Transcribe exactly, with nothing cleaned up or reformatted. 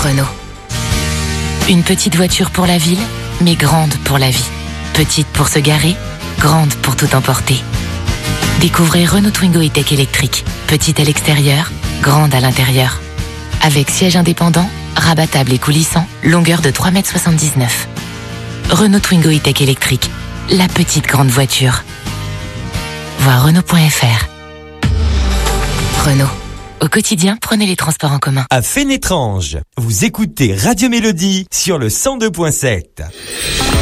Renault. Une petite voiture pour la ville, mais grande pour la vie. Petite pour se garer, grande pour tout emporter. Découvrez Renault Twingo E-Tech électrique. Petite à l'extérieur, grande à l'intérieur. Avec siège indépendant, rabattable et coulissant, longueur de trois mètres soixante-dix-neuf. Renault Twingo E-Tech électrique. La petite grande voiture. Voir Renault point F R. Renault. Au quotidien, prenez les transports en commun. À Fénétrange, vous écoutez Radio Mélodie sur le cent deux point sept.